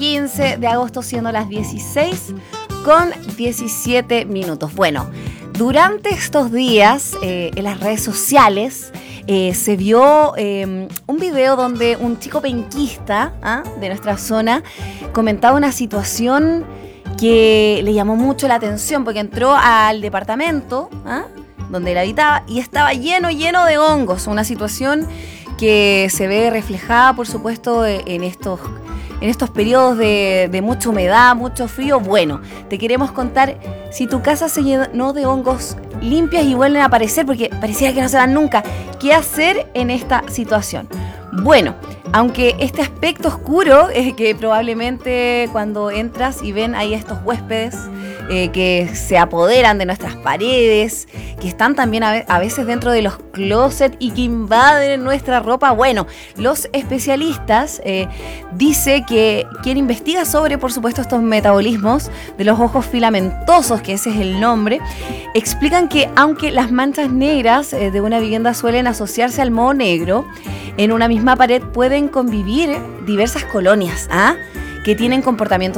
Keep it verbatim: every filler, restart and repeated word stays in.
quince de agosto, siendo las dieciséis con diecisiete minutos. Bueno, durante estos días eh, en las redes sociales eh, se vio eh, un video donde un chico penquista ¿ah? de nuestra zona comentaba una situación que le llamó mucho la atención porque entró al departamento ¿ah? donde él habitaba y estaba lleno, lleno de hongos. Una situación que se ve reflejada, por supuesto, en estos, en estos periodos de, de mucha humedad, mucho frío. Bueno, te queremos contar si tu casa se llenó de hongos limpias y vuelven a aparecer, porque pareciera que no se van nunca. ¿Qué hacer en esta situación? Bueno, aunque este aspecto oscuro es que probablemente cuando entras y ven ahí estos huéspedes eh, que se apoderan de nuestras paredes, que están también a, a veces dentro de los closets y que invaden nuestra ropa, bueno, los especialistas eh, dicen que quien investiga sobre, por supuesto, estos metabolismos de los ojos filamentosos, que ese es el nombre, explican que aunque las manchas negras eh, de una vivienda suelen asociarse al moho negro, en una misma pared pueden convivir diversas colonias ¿ah? que tienen comportamientos